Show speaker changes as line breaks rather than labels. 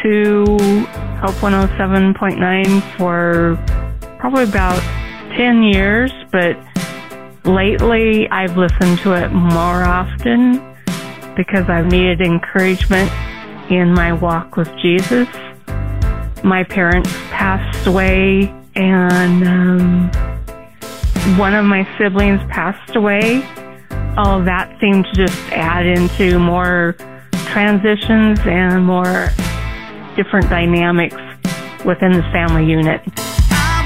to Help 107.9 for probably about 10 years, but lately I've listened to it more often because I've needed encouragement in my walk with Jesus. My parents passed away, and one of my siblings passed away. All of that seemed to just add into more transitions and more different dynamics within the family unit.